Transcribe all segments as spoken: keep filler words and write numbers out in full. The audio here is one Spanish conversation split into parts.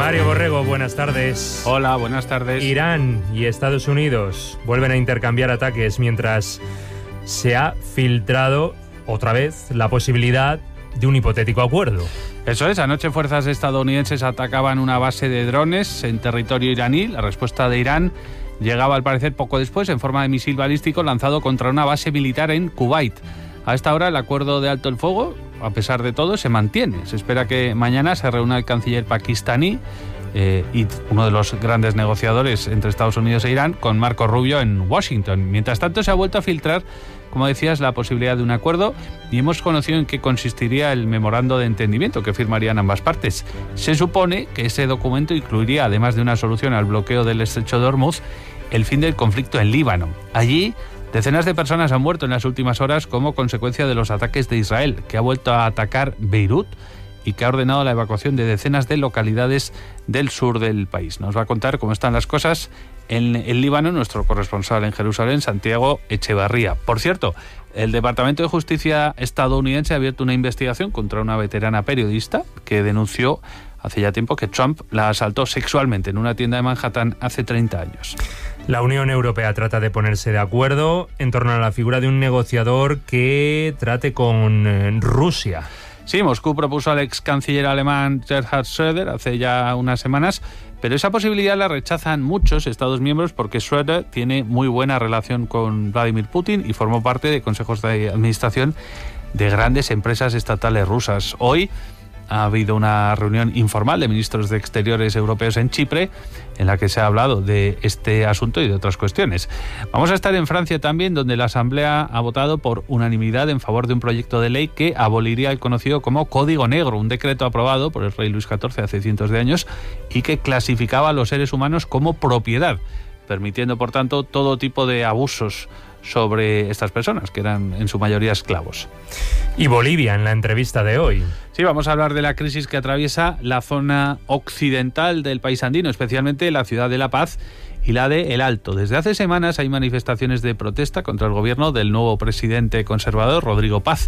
Mario Borrego, buenas tardes. Hola, buenas tardes. Irán y Estados Unidos vuelven a intercambiar ataques mientras se ha filtrado otra vez la posibilidad de un hipotético acuerdo. Eso es, anoche fuerzas estadounidenses atacaban una base de drones en territorio iraní. La respuesta de Irán llegaba al parecer poco después en forma de misil balístico lanzado contra una base militar en Kuwait. A esta hora el acuerdo de alto el fuego, a pesar de todo, se mantiene. Se espera que mañana se reúna el canciller pakistaní eh, y uno de los grandes negociadores entre Estados Unidos e Irán con Marco Rubio en Washington. Mientras tanto se ha vuelto a filtrar, como decías, la posibilidad de un acuerdo y hemos conocido en qué consistiría el memorando de entendimiento que firmarían ambas partes. Se supone que ese documento incluiría, además de una solución al bloqueo del estrecho de Hormuz, el fin del conflicto en Líbano. Allí, decenas de personas han muerto en las últimas horas como consecuencia de los ataques de Israel, que ha vuelto a atacar Beirut y que ha ordenado la evacuación de decenas de localidades del sur del país. Nos va a contar cómo están las cosas en el Líbano nuestro corresponsal en Jerusalén, Santiago Echevarría. Por cierto, el Departamento de Justicia estadounidense ha abierto una investigación contra una veterana periodista que denunció hace ya tiempo que Trump la asaltó sexualmente en una tienda de Manhattan hace treinta años. La Unión Europea trata de ponerse de acuerdo en torno a la figura de un negociador que trate con eh, Rusia. Sí, Moscú propuso al ex canciller alemán Gerhard Schröder hace ya unas semanas, pero esa posibilidad la rechazan muchos Estados miembros porque Schröder tiene muy buena relación con Vladimir Putin y formó parte de consejos de administración de grandes empresas estatales rusas. Hoy ha habido una reunión informal de ministros de Exteriores europeos en Chipre en la que se ha hablado de este asunto y de otras cuestiones. Vamos a estar en Francia también, donde la Asamblea ha votado por unanimidad en favor de un proyecto de ley que aboliría el conocido como Código Negro, un decreto aprobado por el rey Luis catorce hace cientos de años y que clasificaba a los seres humanos como propiedad, permitiendo por tanto todo tipo de abusos sobre estas personas, que eran en su mayoría esclavos. Y Bolivia en la entrevista de hoy. Sí, vamos a hablar de la crisis que atraviesa la zona occidental del país andino, especialmente la ciudad de La Paz y la de El Alto. Desde hace semanas hay manifestaciones de protesta contra el gobierno del nuevo presidente conservador, Rodrigo Paz.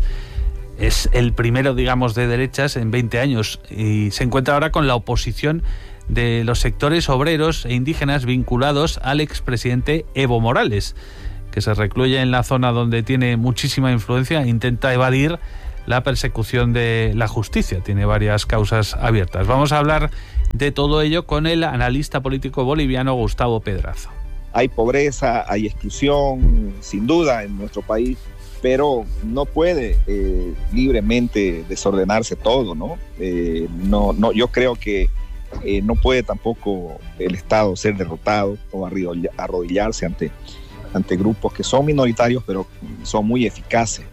Es el primero, digamos, de derechas en veinte años y se encuentra ahora con la oposición de los sectores obreros e indígenas vinculados al expresidente Evo Morales, que se recluye en la zona donde tiene muchísima influencia e intenta evadir la persecución de la justicia. Tiene varias causas abiertas. Vamos a hablar de todo ello con el analista político boliviano Gustavo Pedraza. Hay pobreza, hay exclusión, sin duda, en nuestro país, pero no puede eh, libremente desordenarse todo, ¿no? Eh, no, no, yo creo que eh, no puede tampoco el Estado ser derrotado o arrodillarse ante ante grupos que son minoritarios pero son muy eficaces.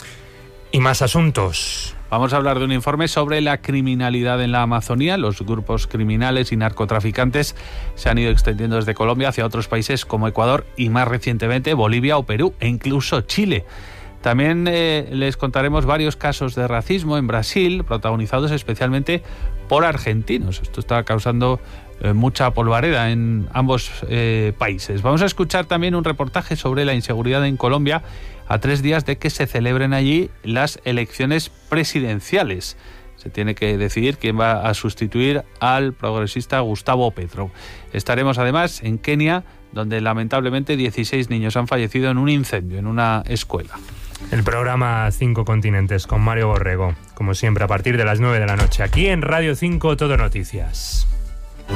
Y más asuntos. Vamos a hablar de un informe sobre la criminalidad en la Amazonía. Los grupos criminales y narcotraficantes se han ido extendiendo desde Colombia hacia otros países como Ecuador y más recientemente Bolivia o Perú e incluso Chile. También eh, les contaremos varios casos de racismo en Brasil, protagonizados especialmente por argentinos. Esto está causando eh, mucha polvareda en ambos eh, países. Vamos a escuchar también un reportaje sobre la inseguridad en Colombia a tres días de que se celebren allí las elecciones presidenciales. Se tiene que decidir quién va a sustituir al progresista Gustavo Petro. Estaremos además en Kenia, donde lamentablemente dieciséis niños han fallecido en un incendio en una escuela. El programa Cinco Continentes con Mario Borrego, como siempre a partir de las nueve de la noche, aquí en Radio cinco Todo Noticias.